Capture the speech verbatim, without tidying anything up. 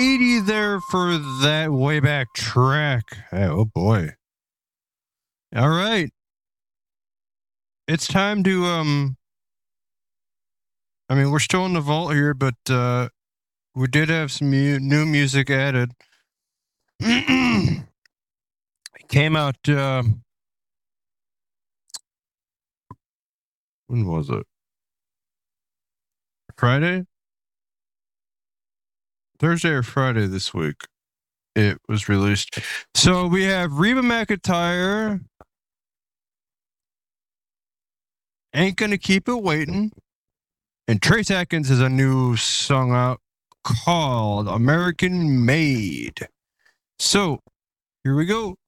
eighty there for that way back track. Oh boy. All right. It's time to um I mean, we're still in the vault here, but uh we did have some mu- new music added. It came out uh, when was it? Friday? Thursday or Friday this week. It was released. So we have Reba McEntire. Ain't Gonna Keep It Waiting. And Trace Atkins has a new song out called American Made. So here we go.